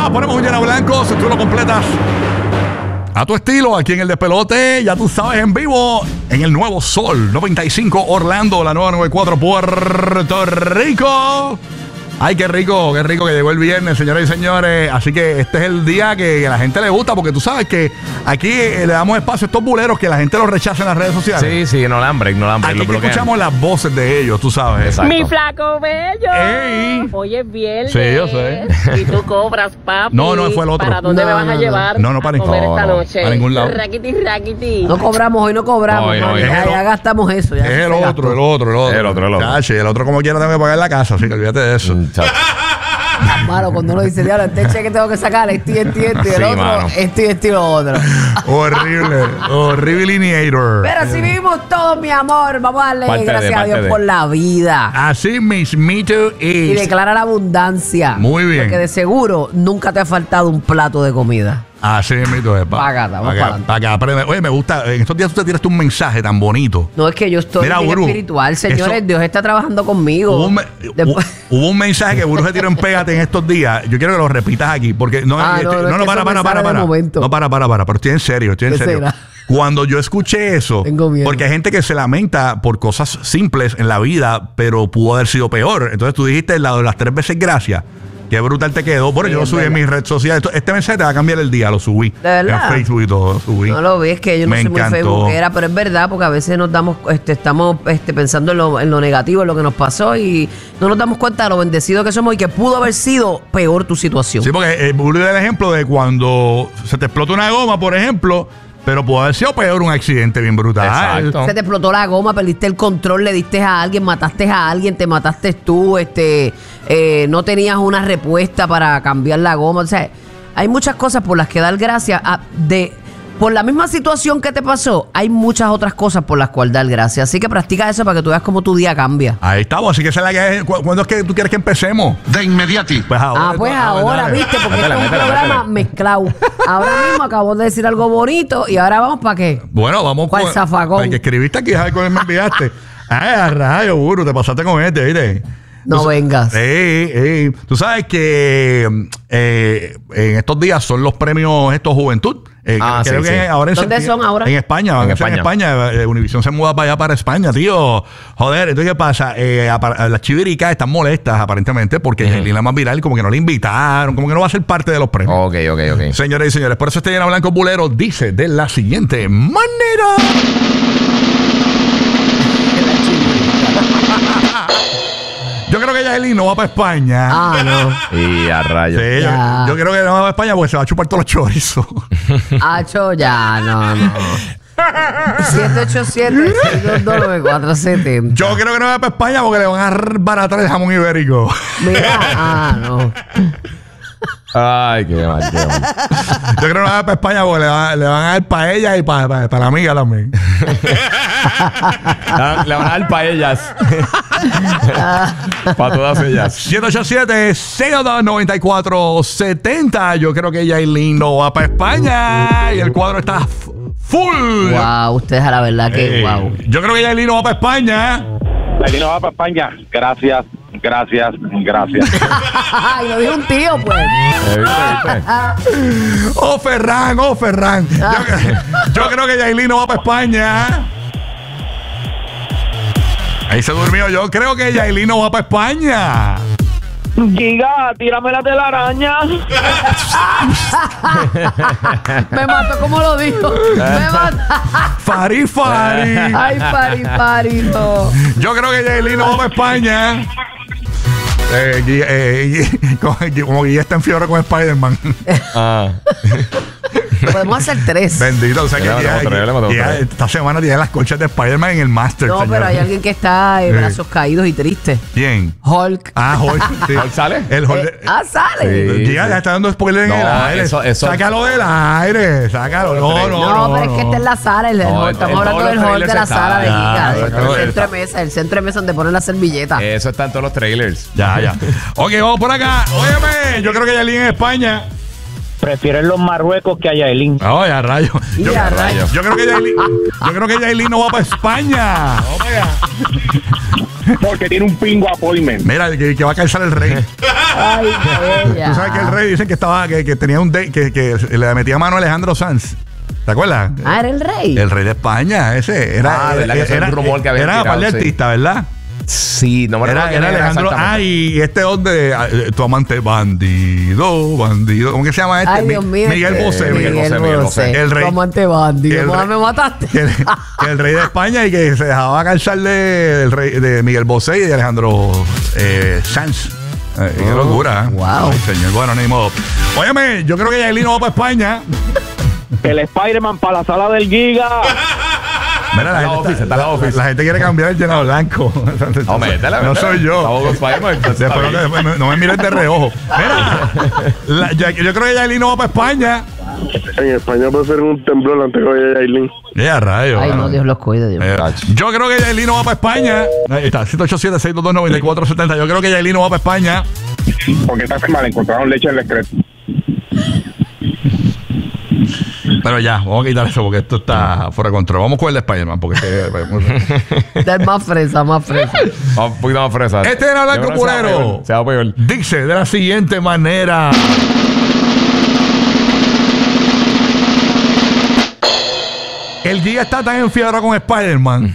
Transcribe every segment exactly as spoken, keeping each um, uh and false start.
nada, ponemos un llena blanco, si tú lo completas a tu estilo, aquí en el despelote, ya tú sabes, en vivo, en el nuevo Sol noventa y cinco Orlando, la nueva noventa y cuatro Puerto Rico. Ay, qué rico, qué rico que llegó el viernes, señoras y señores. Así que este es el día que a la gente le gusta, porque tú sabes que aquí le damos espacio a estos buleros que la gente los rechaza en las redes sociales. Sí, sí, no la han break, no la han break. Aquí que escuchamos las voces de ellos, tú sabes. Exacto. Mi flaco bello. Ey. Hoy es viernes. Sí, yo sé. Y tú cobras, papi. No, no, fue el otro. ¿Para dónde No, me vas no, a no. llevar? No, no, para a comer no, esta no, noche. a ningún lado. Raquiti, raquiti. No cobramos, hoy no cobramos. Hoy no, hoy ya, no. ya gastamos eso. Ya Es se el gastó. otro, el otro, el otro. El otro, el otro. Chachi, el otro como quiera tengo que pagar la casa, así que olvídate de eso. Mm, chacho. Mano, cuando uno dice, diablo, este cheque tengo que sacar, este, este, este, y el Sí, otro, mano. este, este y lo otro. Horrible, horrible lineator. Pero así vivimos todos, mi amor. Vamos a darle Parte de, gracias a parte Dios de. por la vida. Así mismito Y es. declara la abundancia. Muy bien. Porque de seguro nunca te ha faltado un plato de comida. Así mismito es. Pa' acá, vamos pa' acá, pa' adelante. pa' acá, aprende. Oye, me gusta. En estos días tú te tiraste un mensaje tan bonito. No es que yo estoy Mira, bien Guru, espiritual, señores. eso- Dios está trabajando conmigo. Hubo un, me- Después- hu- hubo un mensaje que Burro se tiró en Pégate en estos días. Yo quiero que lo repitas aquí. Porque no, Ah, este- no, no, no, es no, que para, eso para, me para, sale de para. momento. No, para, para, para. Pero estoy en serio, estoy en ¿Qué serio. será? Cuando yo escuché eso, Tengo miedo. porque hay gente que se lamenta por cosas simples en la vida, pero pudo haber sido peor. Entonces tú dijiste la de las tres veces gracias. Qué brutal te quedó. Bueno, Sí, yo lo es subí en verdad. mis redes sociales. Esto- Este mensaje te va a cambiar el día, lo subí. ¿De verdad? En Facebook y todo, lo subí. No lo ves, que yo no Me soy muy encantó. facebookera, pero es verdad, porque a veces nos damos, este, estamos este, pensando en lo, en lo negativo, en lo que nos pasó, y no nos damos cuenta de lo bendecidos que somos y que pudo haber sido peor tu situación. Sí, porque eh, Burro dio el ejemplo de cuando se te explota una goma, por ejemplo, pero pudo haber sido peor un accidente bien brutal. Exacto. Se te explotó la goma, perdiste el control, le diste a alguien, mataste a alguien, te mataste tú, este, eh, no tenías una respuesta para cambiar la goma. O sea, hay muchas cosas por las que dar gracias. A, de, por la misma situación que te pasó, hay muchas otras cosas por las cuales dar gracias. Así que practica eso para que tú veas cómo tu día cambia. Ahí estamos, así que esa es la que ¿cu- ¿cuándo es que tú quieres que empecemos? De inmediati. Pues ahora. Ah, pues a ver, ahora, dale. viste, porque Métele, esto es un métele, programa métele. mezclado. Ahora mismo acabamos de decir algo bonito y ahora vamos para qué. Bueno, vamos ¿Cuál con. zafacón? El que escribiste aquí, ¿sabes cuál me enviaste? Ay, a rayo, Burro, te pasaste con este, ¿viste? No Tú sa- vengas. Ey, ey. Tú sabes que eh, en estos días son los premios estos Juventud. Eh, Ah, creo sí, que sí. ahora en ¿Dónde septiembre- son ahora? En España, van En a ser en España. España. Eh, Univision se muda para allá, para España, tío. Joder, entonces, ¿qué pasa? Eh, apar- las chiviricas están molestas, aparentemente, porque Ujú. Yailin, la más viral, como que no le invitaron, como que no va a ser parte de los premios. Ok, ok, ok. Señores y señores, por eso este Llena Blanco Bulero dice de la siguiente manera. Yo creo que Yailin no va para España. Ah, no. Y a rayos. Sí, yo, Ya. yo creo que no va para España porque se va a chupar todos los chorizos. Hacho, ya, no, no. siete ocho siete, seis dos dos, nueve cuatro siete cero. Yo creo que no va para España porque le van a baratar el jamón ibérico. Mira, ah, no. Ay, qué mal, qué mal. Yo creo que no va para España porque le, va- le van a dar para ella y para, para, para la amiga también. Ah, Le van a dar paellas. Para todas ellas. siete ocho siete, seis dos nueve cuatro siete cero. Yo creo que Yailin no va para España. Y el cuadro está f- full. Wow, ustedes a la verdad que Eh, wow. Yo creo que Yailin no va para España. Yailin no va para España. Gracias, gracias, gracias. Y lo dijo un tío, pues. Eh, ¿viste, viste? Oh, Ferran, oh, Ferran. Yo, yo creo que Yailin no va para España. Ahí se durmió. Yo creo que Yailin no va para España. Giga, tírame la telaraña. Me mató como lo dijo. Me mató. Fari, Fari. Ay, pari, pari, no. Yo creo que Yailin no va para España. Eh, Gui- eh, Gui- como, como Guilla está en fiebre con Spider-Man. Ah. Podemos hacer tres. Bendito. O sea que Ya, Guilla- le mostré, le mostré. Guilla esta semana tiene las colchas de Spider-Man en el Master. No, señor. pero hay alguien que está de Sí. brazos caídos y triste. ¿Quién? Hulk. Ah, Hulk. Sí. ¿Hulk sale? El Hulk. Eh, ah, sale. Sí. Giga ya está dando spoiler en No, el aire. eso- eso- Sácalo del aire. Sácalo. No, no, No, no. pero es que está en la sala. El, el No, Hulk. en- Estamos en hablando todos del los Hulk de la trailers sala de está. Giga. Ah, El claro, centro de mesa. El centro de mesa donde ponen la servilleta. Eso está en todos los trailers. Ya, ya. Ok, vamos por acá. Óyeme, yo creo que Yailin en España. Prefieren los Marruecos que a Yailin. Ay, a rayo. Y Yo, a rayo. yo creo que Yailin, yo creo que Yailin no va para España. Vamos para allá. Porque tiene un pingo appointment. Mira, que, que va a calzar el rey. Ay, bella. Tú sabes que el rey dicen que estaba, que, que tenía un date, que, que le metía mano a Alejandro Sanz. ¿Te acuerdas? Ah, era el rey. El rey de España, ese. Era, Ah, ¿verdad que ese es un rumor que habían Era tirado, par de sí. artista, ¿verdad? Sí, no me Era, recuerdo quién era Alejandro. exactamente. Ah, y este hombre, eh, tu amante bandido, bandido. ¿Cómo que se llama este? Ay, Dios mío. Miguel este- Bosé. Miguel Bosé, Miguel Bosé. El rey. Tu amante bandido. el ¿Cómo rey- me mataste? Que el, que el rey de España y que se dejaba calzar de, del rey, de Miguel Bosé y de Alejandro eh, Sanz. Eh, qué locura. ¿eh? Wow. Ay, señor, bueno, ni modo. Óyeme, yo creo que Yailin no va para España. El Spider-Man para la sala del Giga. Mira, la, Está la gente, office, está la office. la gente quiere cambiar el llenado blanco. No, métela, no métela. soy yo. Estamos con Spider-Man, entonces Después está no, bien. me- no me mires de reojo. Mira, la- ya- yo creo que Yailin no va para España. En España puede ser un temblor antes que vaya Yailin. Ya, rayo. Ay, mano. no, Dios los cuide, Dios. Eh, yo creo que Yailin no va para España. Ahí está, siete ocho siete, seis dos dos, nueve cuatro siete cero. Yo creo que Yailin no va para España. Porque esta semana encontraron leche en el excreto. Pero ya, vamos a quitar eso porque esto está fuera de control. Vamos con el de Spider-Man porque es que- Del más fresa, más fresa. Vamos un poquito más fresa. Este era Blanco Yo creo que se va Purero. peor, Se va peor. dice de la siguiente manera. El guía está tan enfiebrado con Spider-Man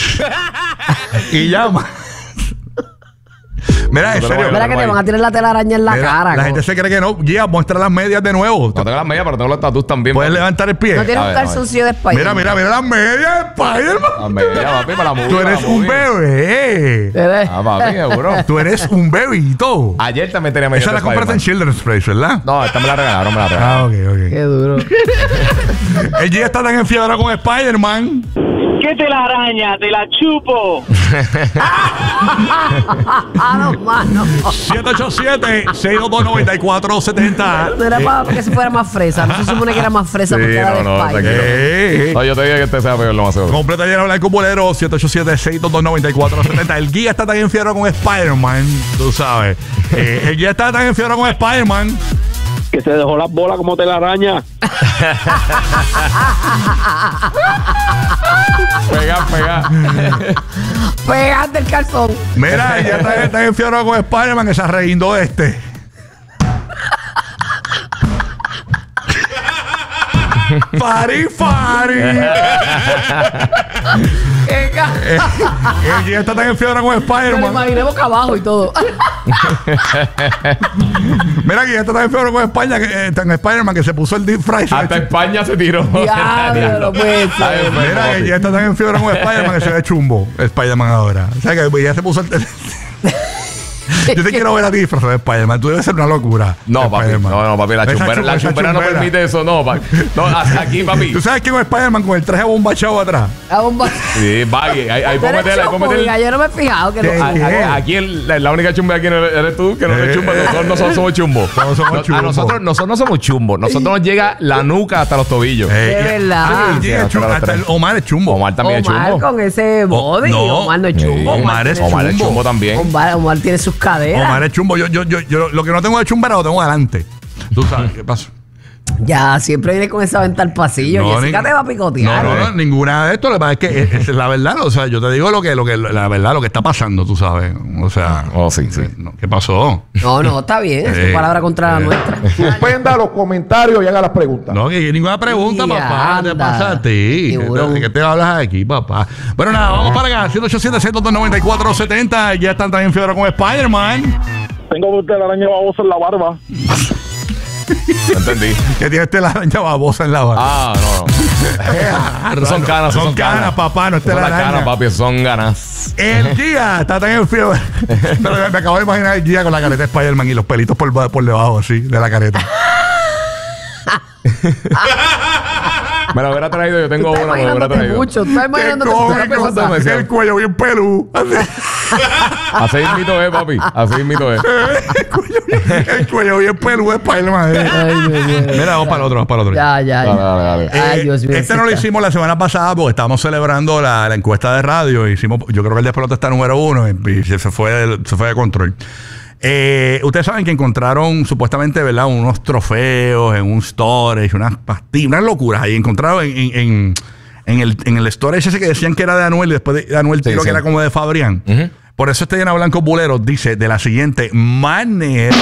y llama. Mira, en Pero serio. bueno, Mira que te van a tirar la telaraña en la Mira, cara. la co- gente se cree que no. Guía, muestra las medias de nuevo. No tengo las medias, pero tengo los tatuajes también. Puedes papi. levantar el pie. No tienes A un ver, a ver. calzoncillo de Spider. Mira, mira, mira las medias de Spider-Man. Las medias, papi, para la movie. Tú para eres la un movie. bebé. Bebé. Ah, papi, seguro. Tú eres un bebito. Ayer también tenía medias Esa de la compraste en Spider-Man. Children's Place, ¿verdad? No, esta me la regalaron, me la Ah, regalaron. ok, Qué ok. duro. El G está tan enfiebrado con Spider-Man. ¿Qué te la araña? ¡Te la chupo! Ah, no, mano. siete ocho siete, seis dos dos, nueve cuatro siete cero. No era para que se fuera más fresa. No se supone que era más fresa Sí, porque era de no, no, Spider. tranquilo. Eh, No, yo te digo que este sea peor, lo más seguro. Completa lleno blanco bolero siete ocho siete, seis dos dos, nueve cuatro siete cero. El guía está tan enfiebrado con Spider-Man, tú sabes. Eh, el guía está tan enfiebrado con Spider-Man. Que se dejó las bolas como te la araña. Pega, pega. Pegate el calzón. Mira, el guía está tan enfiebrado con Spider-Man que se arreguindó de este. Fari, Fari. Venga. Eh, el guía está tan enfiebrado con Me lo Spider-Man. imaginé boca abajo y todo. Mira, que ya está tan enfiebrado con España, que, eh, tan Spider-Man que se puso el deep fry. se Hasta le echó- España se tiró. Diablo, no puede ser. Ay, enfermo, Mira, que papi. ya está tan enfiebrado con Spider-Man que se ve chumbo Spider-Man ahora. O sea, que ya se puso el... Yo te quiero ver a ti disfrazado de Spider-Man. Tú debes ser una locura. No, papi. Spider-Man. No, no, papi. La Esa chumbera, la esa chumbera no chumbera. permite eso, no, papi. No, hasta aquí, papi. ¿Tú sabes quién es Spider-Man con el traje bombachado atrás? A bomba. Sí, baggy. Ahí, ahí Tú puedo eres meter, ahí puedo chumbo, meter. mira, yo no me he fijado que ¿Qué? no. A- a- Aquí el- la, la única chumba aquí eres, eres tú, que no eres Eh, chumba. eh. Nosotros no somos, somos chumbos. Todos somos No, chumbos. A nosotros, nosotros no somos chumbos. Nosotros nos llega la nuca hasta los tobillos. Eh, De y- verdad. Ah, y Sí, es hasta chumbo. los Hasta tres. el Omar es chumbo. Omar también es Omar chumbo. con ese body. no. Omar no es Sí, chumbo. Omar es tiene Omar es chumbo. chumbo también. Omar, Omar tiene sus caderas. Omar es chumbo. Yo, yo, yo, yo lo que no tengo de chumbera lo tengo adelante. Tú sabes qué pasa. Ya, siempre viene con esa venta al pasillo. No, Jessica ni- te va a picotear. No, no, no, ninguna de esto. Lo que pasa es que es, es la verdad. O sea, yo te digo lo que, lo que, la verdad, lo que está pasando, tú sabes. O sea, Oh, sí, sí. no, ¿qué pasó? No, no, está bien. Es Eh, su palabra contra la eh. nuestra. Suspenda los comentarios y haga las preguntas. No, que ninguna pregunta, Y papá. ¿Qué te anda. pasa a ti? Tiburón. ¿De qué te hablas aquí, papá? Bueno, nada, vamos para acá. siete ocho siete, seis dos dos, nueve cuatro siete cero. Ya están también fiebre con Spider-Man. Tengo la araña babosa en la barba. No entendí. Que tiene este la araña babosa en la barba. Ah, no, no. Esos son canas, Son canas, papá, no es Son las telaraña. canas, papi, son ganas. El guía está tan en fiebre. Pero me, me acabo de imaginar el guía con la careta de Spider-Man y los pelitos por, por debajo, así, de la careta. Me lo hubiera traído, yo tengo Tú estás una, me lo hubiera imaginándote traído. mucho. Tú estás Qué imaginándote cómico, muchas cosas. me decía. el cuello bien pelú. Así. Así mismito es, papi. Así mismito es. el, cuello bien, el cuello bien pelú de Spider-Man. eh. Ay, Dios mío. Mira, vamos para el otro, vamos para el otro. Ya, ya, Dale, ya. dale, dale. Ay, Eh, Dios mío. este no lo hicimos la semana pasada porque estábamos celebrando la, la encuesta de radio. Hicimos, yo creo que el despelote está número uno y, y se, se fue de, se fue de control. Eh, ustedes saben que encontraron supuestamente, ¿verdad? Unos trofeos en un storage, unas pastillas, unas locuras ahí. Encontraron en, en, en, en el, en el storage ese que decían que era de Anuel y después de Anuel Sí, tiró sí. que era como de Fabrián. Ujú. Por eso este Llena Blanco Bulero dice de la siguiente manera.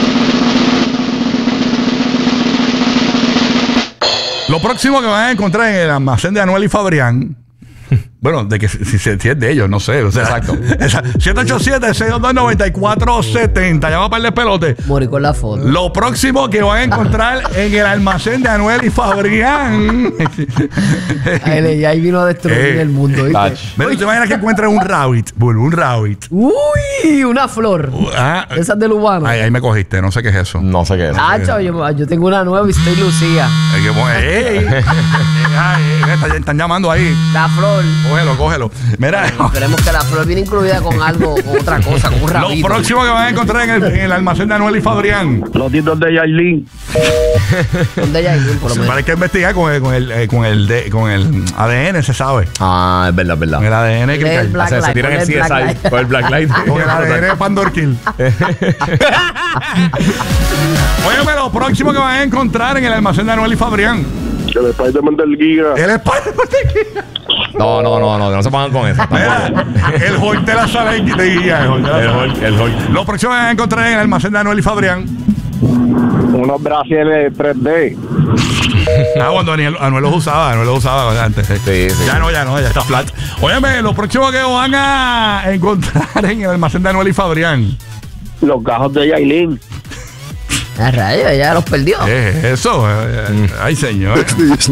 Lo próximo que van a encontrar en el almacén de Anuel y Fabrián. Bueno, de que si, si, si es de ellos, no sé. O sea, exacto. siete ocho siete, seis dos dos, nueve cuatro siete cero. Llama para el despelote. Morí con la foto. Lo próximo que van a encontrar en el almacén de Anuel y Fabrián. Ay, ahí vino a destruir Eh, el mundo. ¿Viste? Mira, ¿te imaginas que encuentran un rabbit? Bueno, un rabbit. Uy, una flor. Ah, Esas del urbano. ahí, ahí me cogiste, no sé qué es eso. No sé qué es. Ah, chavo, yo, yo tengo una nueva y estoy lucía. Es que, bueno, ey, ey, ay, están, están llamando ahí. La flor. Cógelo, cógelo. Mira, Esperemos que la flor viene incluida con algo, con otra cosa, con un lo rabito. próximo que van a encontrar en el, en el almacén de Anuel y Fabrián. Los títulos de Yailin. ¿Dónde hay alguien, por lo menos? Hay que investigar con el, con el, eh, con el, de- con el A D N, se sabe. Ah, es verdad, es Con el verdad. A D N que Lee el cae. Black Se, se Light, tiran pon el el C Black S I Light. con el Black Light. Con el A D N de Pandorkill. Óyeme, lo próximo que van a encontrar en el almacén de Anuel y Fabrián. El Spider-Man del Giga. El Spider-Man de No, no, no, no, no se pongan con eso. Mira, el Hulk de la sala de guía. El Hulk de la El sala. Hulk, el Hulk. Lo próximo que van a encontrar en el almacén de Anuel y Fabrián. Unos brasiles tres D. Ah, cuando Anuel, Anuel los usaba, Anuel los usaba antes. Sí. Sí, sí. Ya no, ya no, ya está flat. Óyeme, lo próximo que van a encontrar en el almacén de Anuel y Fabrián. Los gajos de Yailin. A rayos, ella los perdió. ¿Qué es eso? Eh, Ay, señor.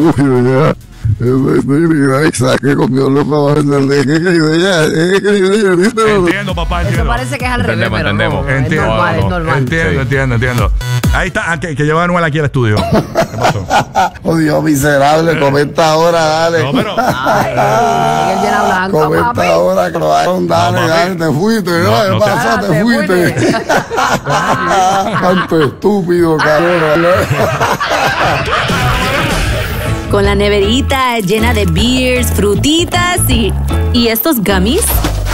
Entiendo, papá, Eso entiendo. parece que es al revés, Entendemos, pero entendemos. no, es Entiendo. normal, es No, no, normal. Entiendo, Sí. entiendo, entiendo. Ahí está, ah, que, que lleva a Anuel aquí al estudio. ¿Qué pasó? Oh Dios miserable, comenta ahora, dale. No, pero. Ay, Miguel Llena Blanco, Comenta papi. ahora, Cloaron, dale, No, papi. dale, te fuiste, No, ¿no? no ¿Qué te- pasó? Ah, Te te fuiste. fuiste. Tanto estúpido, cabrón. Con la neverita llena de beers, frutitas y... ¿Y estos gummies?